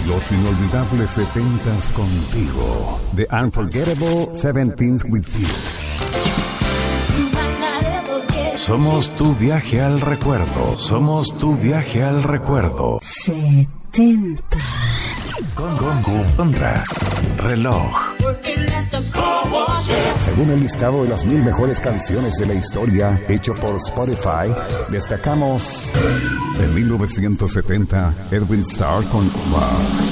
Los inolvidables 70s contigo. The Unforgettable 70s with you. Somos tu viaje al recuerdo. Somos tu viaje al recuerdo. 70. Contra reloj. Según el listado de las 1000 mejores canciones de la historia hecho por Spotify, destacamos en 1970 Edwin Starr con Wow.